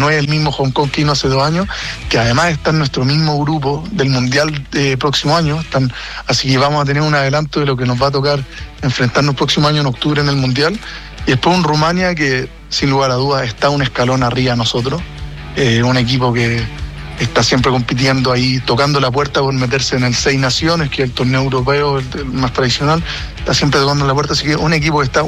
no es el mismo Hong Kong que vino hace 2 años, que además está en nuestro mismo grupo del Mundial próximo año, así que vamos a tener un adelanto de lo que nos va a tocar enfrentarnos próximo año en octubre en el Mundial. Y después un Rumania que, sin lugar a dudas, está un escalón arriba de nosotros, un equipo que está siempre compitiendo ahí, tocando la puerta por meterse en el 6 Naciones, que es el torneo europeo, el más tradicional, está siempre tocando la puerta, así que un equipo que está